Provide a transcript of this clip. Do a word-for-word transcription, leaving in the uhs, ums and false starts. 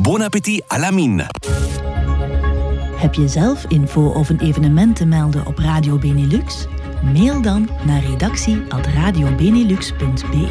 Bon appétit à la mine. Heb je zelf info of een evenement te melden op Radio Benelux? Mail dan naar redactie at radiobenelux punt be.